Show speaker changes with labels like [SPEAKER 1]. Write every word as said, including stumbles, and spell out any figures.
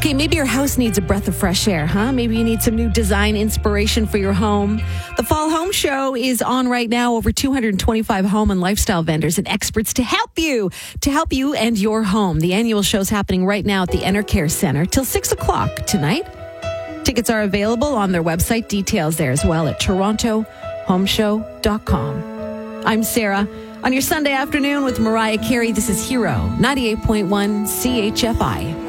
[SPEAKER 1] Okay, maybe your house needs a breath of fresh air, huh? Maybe you need some new design inspiration for your home. The Fall Home Show is on right now. Over two hundred twenty-five home and lifestyle vendors and experts to help you, to help you and your home. The annual show's happening right now at the Enercare Center till six o'clock tonight. Tickets are available on their website. Details there as well at toronto home show dot com. I'm Sarah. On your Sunday afternoon with Mariah Carey, this is Hero, ninety-eight point one C H F I.